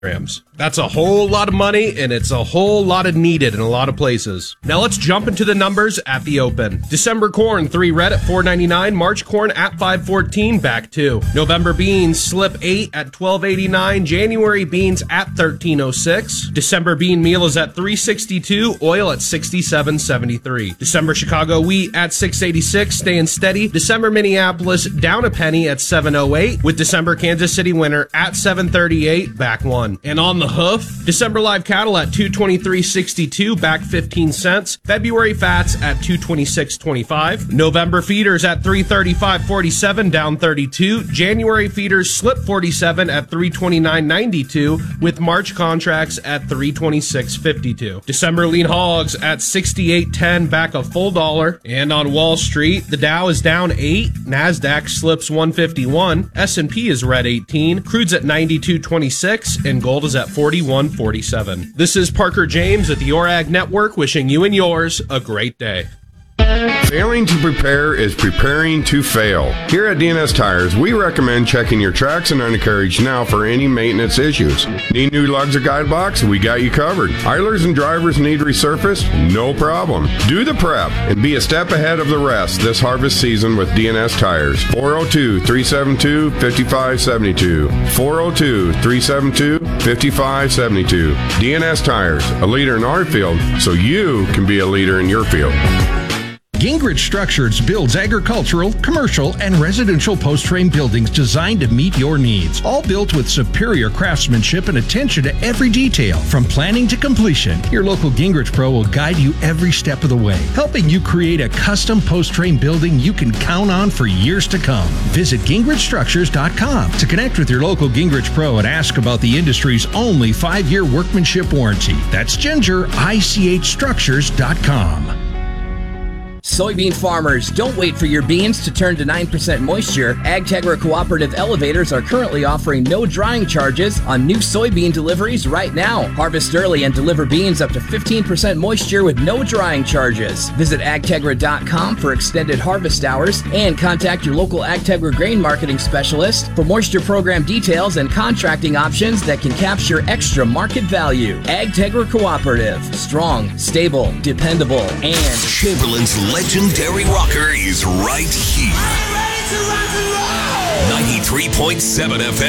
grams. That's a whole lot of money, and it's a whole lot of needed in a lot of places. Now let's jump into the numbers at the open. December corn, 3 red at $4.99. March corn at $5.14, back 2. November beans, slip 8 at $12.89. January beans at $13.06. December bean meal is at $3.62. Oil at $67.73. December Chicago wheat at $6.86, staying steady. December Minneapolis down a penny at $7.08, with December Kansas City winter at $7.38, back 1. And on the hoof, December live cattle at $223.62, back 15 cents. February fats at $226.25. November feeders at $335.47, down 32. January feeders slip 47 at $329.92, with March contracts at $326.52. December lean hogs at $68.10, back a full dollar. And on Wall Street, the Dow is down 8, Nasdaq slips 151, S&P is red 18, crude's at 92.26, and gold is at 41.47. This is Parker James at the Your Ag Network, wishing you and yours a great day. Failing to prepare is preparing to fail. Here at DNS Tires, we recommend checking your tracks and undercarriage now for any maintenance issues. Need new lugs or guide blocks? We got you covered. Idlers and drivers need resurfaced? No problem. Do the prep and be a step ahead of the rest this harvest season with DNS Tires. 402-372-5572. 402-372-5572. DNS Tires, a leader in our field, so you can be a leader in your field. Gingrich Structures builds agricultural, commercial, and residential post-frame buildings designed to meet your needs. All built with superior craftsmanship and attention to every detail. From planning to completion, your local Gingrich Pro will guide you every step of the way, helping you create a custom post-frame building you can count on for years to come. Visit GingrichStructures.com to connect with your local Gingrich Pro and ask about the industry's only 5-year workmanship warranty. That's GingerICHStructures.com. Soybean farmers, don't wait for your beans to turn to 9% moisture. AgTegra Cooperative Elevators are currently offering no drying charges on new soybean deliveries right now. Harvest early and deliver beans up to 15% moisture with no drying charges. Visit agtegra.com for extended harvest hours and contact your local AgTegra grain marketing specialist for moisture program details and contracting options that can capture extra market value. AgTegra Cooperative. Strong, stable, dependable, and Chamberlain's legendary rocker is right here. 93.7 FM.